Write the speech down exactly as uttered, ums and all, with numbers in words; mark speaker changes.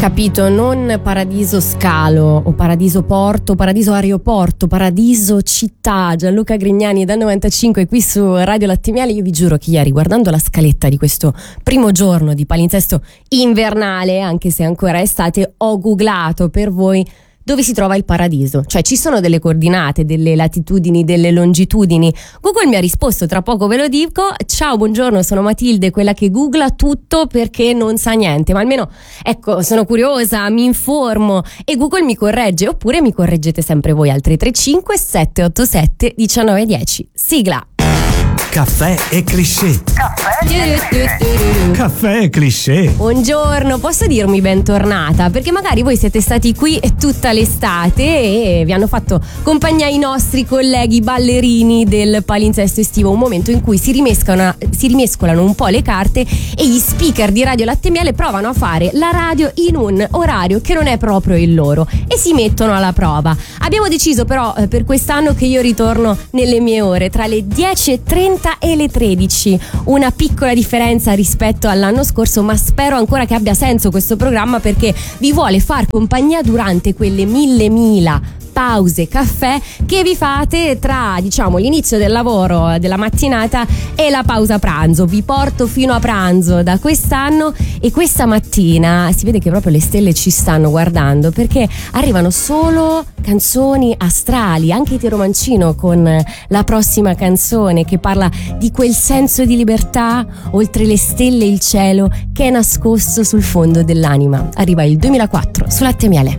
Speaker 1: Capito, non Paradiso Scalo o Paradiso Porto, Paradiso Aeroporto, Paradiso Città. Gianluca Grignani da novantacinque qui su Radio Latte Miele. Io vi giuro che ieri, guardando la scaletta di questo primo giorno di palinsesto invernale, anche se ancora è estate, ho googlato per voi dove si trova il paradiso. Cioè ci sono delle coordinate, delle latitudini, delle longitudini. Google mi ha risposto, tra poco ve lo dico. Ciao, buongiorno, sono Matilde, quella che googla tutto perché non sa niente, ma almeno, ecco, sono curiosa, mi informo e Google mi corregge, oppure mi correggete sempre voi al tre tre cinque sette otto sette uno nove uno zero. Sigla.
Speaker 2: Caffè e cliché. Caffè e cliché.
Speaker 1: Buongiorno, posso dirmi bentornata? Perché magari voi siete stati qui tutta l'estate e vi hanno fatto compagnia i nostri colleghi ballerini del palinsesto estivo, un momento in cui si rimescolano, si rimescolano un po' le carte e gli speaker di Radio Latte Miele provano a fare la radio in un orario che non è proprio il loro e si mettono alla prova. Abbiamo deciso però eh, per quest'anno che io ritorno nelle mie ore tra le dieci e trenta e le tredici, una piccola differenza rispetto all'anno scorso, ma spero ancora che abbia senso questo programma perché vi vuole far compagnia durante quelle mille mila pause caffè che vi fate tra, diciamo, l'inizio del lavoro della mattinata e la pausa pranzo. Vi porto fino a pranzo da quest'anno e questa mattina si vede che proprio le stelle ci stanno guardando perché arrivano solo canzoni astrali, anche Tero Mancino con la prossima canzone che parla di quel senso di libertà oltre le stelle e il cielo che è nascosto sul fondo dell'anima. Arriva il duemilaquattro su Latte Miele.